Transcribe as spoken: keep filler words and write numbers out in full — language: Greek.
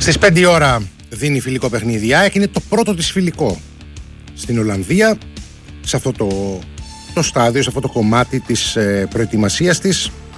Στις πέντε η ώρα δίνει φιλικό παιχνίδι. Είναι το πρώτο της φιλικό στην Ολλανδία, σε αυτό το, το στάδιο, σε αυτό το κομμάτι της ε, προετοιμασίας της.